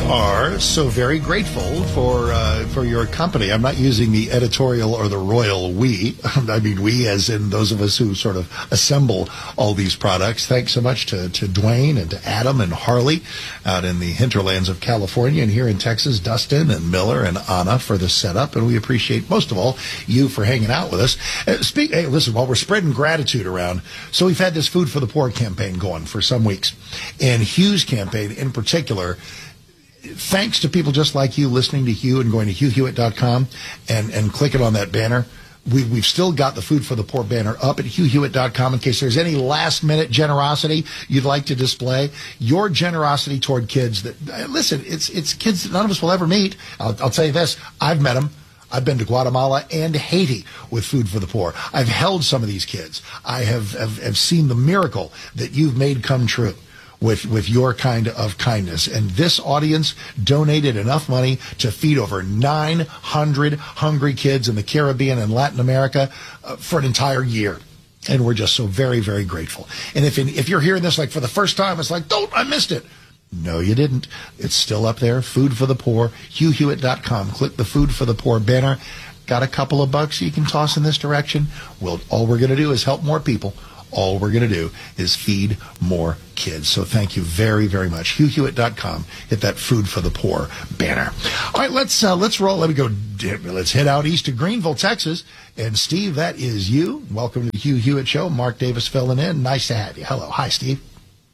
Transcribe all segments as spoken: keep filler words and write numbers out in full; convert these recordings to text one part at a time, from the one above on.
we are so very grateful for uh, for your company. I'm not using the editorial or the royal we. I mean we as in those of us who sort of assemble all these products. Thanks so much to, to Dwayne and to Adam and Harley out in the hinterlands of California, and here in Texas, Dustin and Miller and Anna for the setup. And we appreciate, most of all, you for hanging out with us. Uh, speak, hey, listen, while we're spreading gratitude around, so we've had this Food for the Poor campaign going for some weeks. And Hugh's campaign in particular, thanks to people just like you listening to Hugh and going to hugh hewitt dot com and, and clicking on that banner, we, we've still got the Food for the Poor banner up at hugh hewitt dot com in case there's any last-minute generosity you'd like to display. Your generosity toward kids that, listen, it's it's kids that none of us will ever meet. I'll, I'll tell you this, I've met them. I've been to Guatemala and Haiti with Food for the Poor. I've held some of these kids. I have, have, have seen the miracle that you've made come true with, with your kind of kindness. And this audience donated enough money to feed over nine hundred hungry kids in the Caribbean and Latin America uh, for an entire year. And we're just so very, very grateful. And if, if you're hearing this like for the first time, it's like, don't, I missed it. No, you didn't. It's still up there. Food for the Poor, hugh hewitt dot com. Click the Food for the Poor banner. Got a couple of bucks you can toss in this direction. Well, all we're going to do is help more people. All we're going to do is feed more kids. So thank you very, very much. hugh hewitt dot com. Hit that Food for the Poor banner. All right, let's uh, let's roll. Let me go. Let's head out east to Greenville, Texas. And Steve, that is you. Welcome to the Hugh Hewitt Show. Mark Davis filling in. Nice to have you. Hello. Hi, Steve.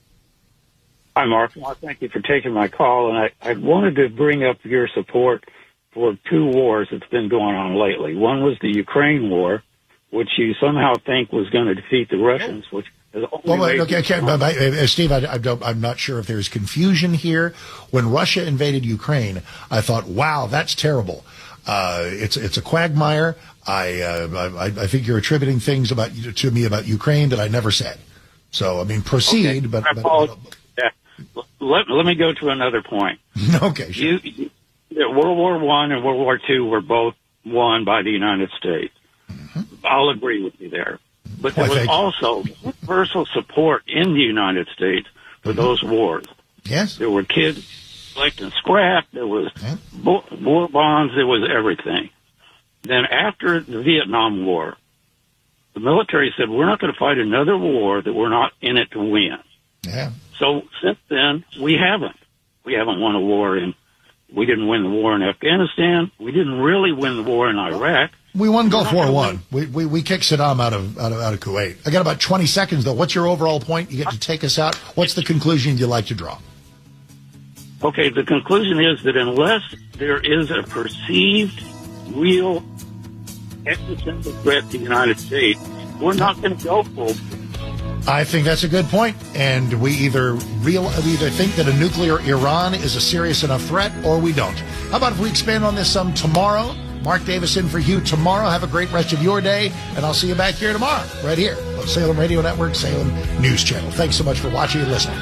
Hi, Mark. Well, thank you for taking my call. And I, I wanted to bring up your support for two wars that's been going on lately. One was the Ukraine war, which you somehow think was going to defeat the Russians, which is the only well, wait, way okay, okay, but, but, uh, Steve, I, I don't, I'm not sure if there's confusion here. When Russia invaded Ukraine, I thought, wow, that's terrible. Uh, it's it's a quagmire. I, uh, I I think you're attributing things about to me about Ukraine that I never said. So I mean, proceed. Okay. But, but, but yeah. let let me go to another point. Okay, sure. You, you, World War One and World War Two were both won by the United States. Mm-hmm. I'll agree with you there. But there well, was also universal support in the United States for mm-hmm. those wars. Yes. There were kids collecting scrap. There was yeah. war bonds. There was everything. Then after the Vietnam War, the military said, we're not going to fight another war that we're not in it to win. Yeah. So since then, we haven't. We haven't won a war in, we didn't win the war in Afghanistan. We didn't really win the war in Iraq. We won Gulf War One. We, we we kicked Saddam out of, out of out of Kuwait. I got about twenty seconds though. What's your overall point? You get to take us out. What's the conclusion you'd like to draw? Okay, the conclusion is that unless there is a perceived, real existential threat to the United States, we're not going to go full. I think that's a good point, and we either real we either think that a nuclear Iran is a serious enough threat, or we don't. How about if we expand on this some tomorrow? Mark Davis in for Hugh tomorrow. Have a great rest of your day, and I'll see you back here tomorrow, right here on Salem Radio Network, Salem News Channel. Thanks so much for watching and listening.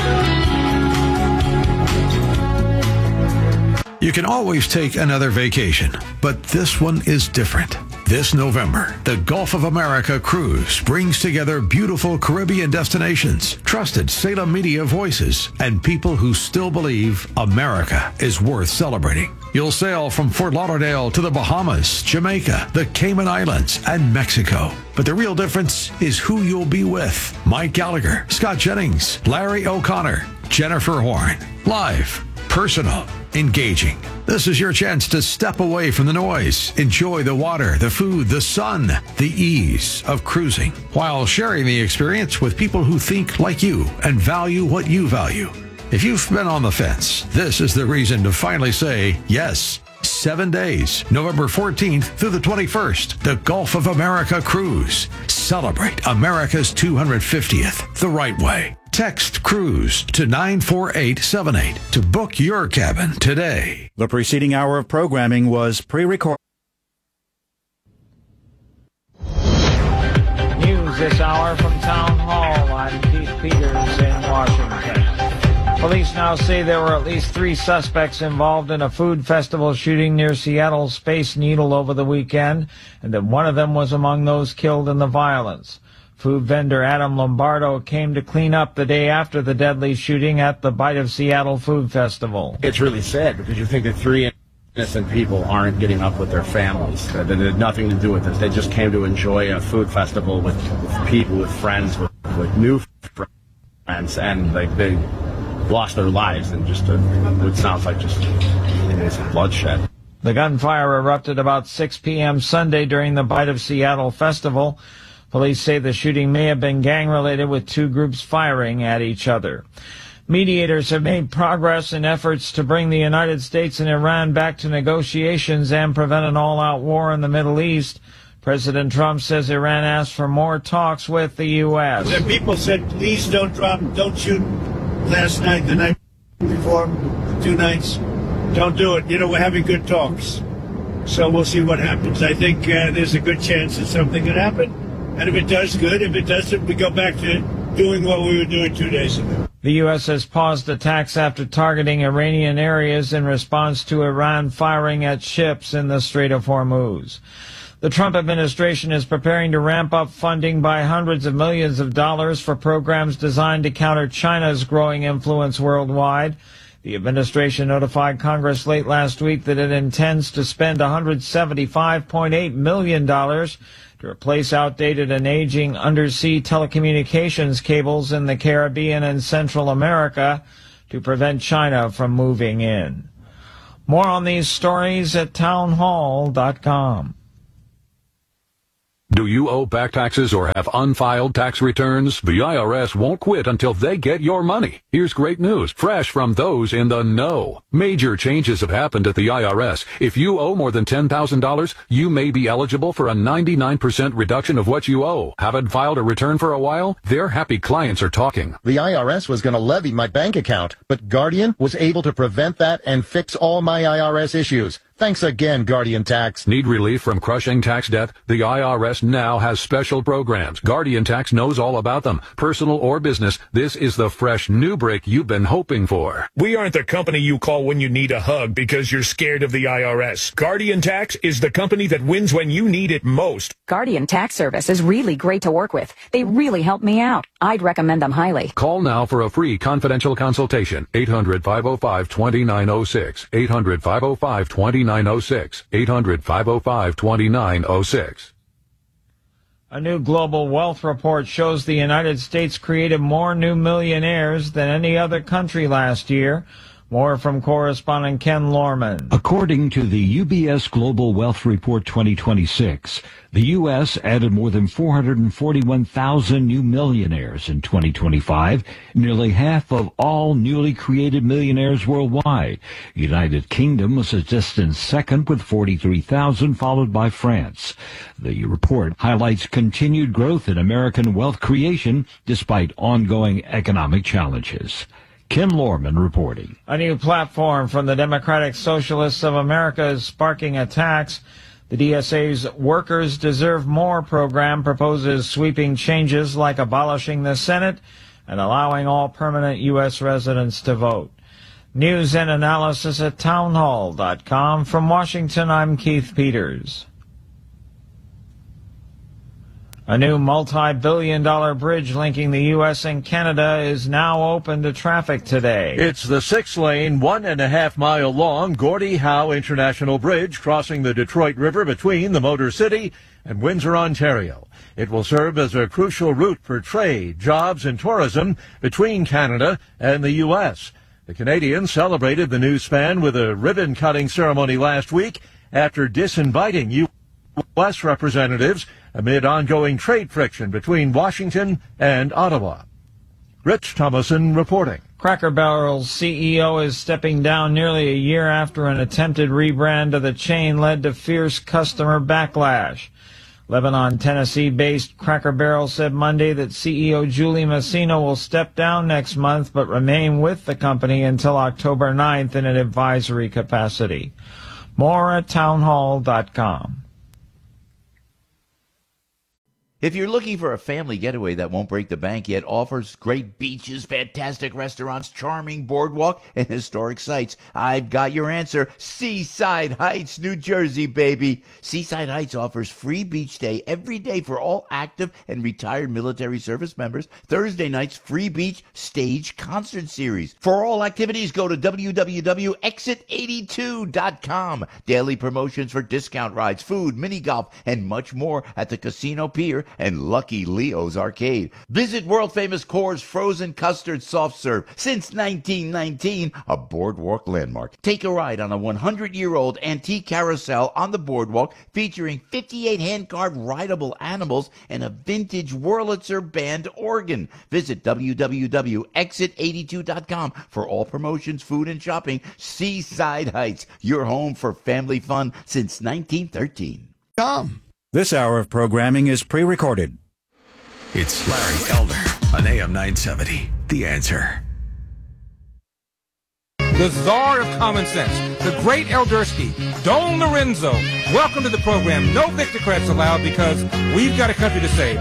You can always take another vacation, but this one is different. This November, the Gulf of America Cruise brings together beautiful Caribbean destinations, trusted Salem media voices, and people who still believe America is worth celebrating. You'll sail from Fort Lauderdale to the Bahamas, Jamaica, the Cayman Islands, and Mexico. But the real difference is who you'll be with. Mike Gallagher, Scott Jennings, Larry O'Connor, Jennifer Horn. Live, personal, engaging. This is your chance to step away from the noise, enjoy the water, the food, the sun, the ease of cruising, while sharing the experience with people who think like you and value what you value. If you've been on the fence, this is the reason to finally say yes. Seven days, November fourteenth through the twenty-first, the Gulf of America Cruise. Celebrate America's two hundred fiftieth the right way. Text CRUISE to nine four eight seven eight to book your cabin today. The preceding hour of programming was pre-recorded. News this hour from Town Hall. I'm Keith Peters in Washington. Police now say there were at least three suspects involved in a food festival shooting near Seattle's Space Needle over the weekend, and that one of them was among those killed in the violence. Food vendor Adam Lombardo came to clean up the day after the deadly shooting at the Bite of Seattle Food Festival. It's really sad because you think that three innocent people aren't getting up with their families. That it had nothing to do with this. They just came to enjoy a food festival with, with people, with friends, with, with new friends, and like they lost their lives in just a, what sounds like just some bloodshed. The gunfire erupted about six p.m. Sunday during the Bite of Seattle festival. Police say the shooting may have been gang-related, with two groups firing at each other. Mediators have made progress in efforts to bring the United States and Iran back to negotiations and prevent an all-out war in the Middle East. President Trump says Iran asked for more talks with the U S. The people said, please don't drop, don't shoot last night, the night before, two nights. Don't do it. You know, we're having good talks. So we'll see what happens. I think uh, there's a good chance that something could happen. And if it does, good. If it doesn't, we go back to doing what we were doing two days ago. The U S has paused attacks after targeting Iranian areas in response to Iran firing at ships in the Strait of Hormuz. The Trump administration is preparing to ramp up funding by hundreds of millions of dollars for programs designed to counter China's growing influence worldwide. The administration notified Congress late last week that it intends to spend one hundred seventy-five point eight million dollars to replace outdated and aging undersea telecommunications cables in the Caribbean and Central America to prevent China from moving in. More on these stories at townhall dot com. Do you owe back taxes or have unfiled tax returns? The I R S won't quit until they get your money. Here's great news, fresh from those in the know. Major changes have happened at the I R S. If you owe more than ten thousand dollars, you may be eligible for a ninety-nine percent reduction of what you owe. Haven't filed a return for a while? Their happy clients are talking. The I R S was going to levy my bank account, but Guardian was able to prevent that and fix all my I R S issues. Thanks again, Guardian Tax. Need relief from crushing tax debt? The I R S now has special programs. Guardian Tax knows all about them. Personal or business, this is the fresh new break you've been hoping for. We aren't the company you call when you need a hug because you're scared of the I R S. Guardian Tax is the company that wins when you need it most. Guardian Tax Service is really great to work with. They really help me out. I'd recommend them highly. Call now for a free confidential consultation. eight hundred, five oh five, two nine oh six. eight hundred, five oh five, two nine oh six. eight hundred, five oh five, two nine oh six. A new global wealth report shows the United States created more new millionaires than any other country last year. More from correspondent Ken Lorman. According to the U B S Global Wealth Report twenty twenty-six, the U S added more than four hundred forty-one thousand new millionaires in twenty twenty-five, nearly half of all newly created millionaires worldwide. United Kingdom was a distant second with forty-three thousand, followed by France. The report highlights continued growth in American wealth creation despite ongoing economic challenges. Ken Lorman reporting. A new platform from the Democratic Socialists of America is sparking attacks. The D S A's Workers Deserve More program proposes sweeping changes like abolishing the Senate and allowing all permanent U S residents to vote. News and analysis at townhall dot com. From Washington, I'm Keith Peters. A new multi-billion dollar bridge linking the U S and Canada is now open to traffic today. It's the six-lane, one-and-a-half-mile-long Gordie Howe International Bridge crossing the Detroit River between the Motor City and Windsor, Ontario. It will serve as a crucial route for trade, jobs, and tourism between Canada and the U S. The Canadians celebrated the new span with a ribbon-cutting ceremony last week after disinviting U S representatives amid ongoing trade friction between Washington and Ottawa. Rich Thomason reporting. Cracker Barrel's C E O is stepping down nearly a year after an attempted rebrand of the chain led to fierce customer backlash. Lebanon, Tennessee-based Cracker Barrel said Monday that C E O Julie Masino will step down next month but remain with the company until October ninth in an advisory capacity. More at townhall dot com. If you're looking for a family getaway that won't break the bank yet offers great beaches, fantastic restaurants, charming boardwalk, and historic sites, I've got your answer. Seaside Heights, New Jersey, baby. Seaside Heights offers free beach day every day for all active and retired military service members. Thursday nights, free beach stage concert series. For all activities, go to w w w dot exit eighty-two dot com. Daily promotions for discount rides, food, mini golf, and much more at the Casino Pier and Lucky Leo's Arcade. Visit world-famous Coors Frozen Custard Soft Serve. Since nineteen nineteen, a boardwalk landmark. Take a ride on a one hundred year old antique carousel on the boardwalk featuring fifty-eight hand-carved rideable animals and a vintage Wurlitzer band organ. Visit w w w dot exit eighty-two dot com for all promotions, food, and shopping. Seaside Heights, your home for family fun since nineteen thirteen. Come. This hour of programming is pre-recorded. It's Larry Elder on A M nine seventy. The Answer. The czar of common sense, the great Eldersky, Don Lorenzo. Welcome to the program. No Victocrats allowed because we've got a country to save.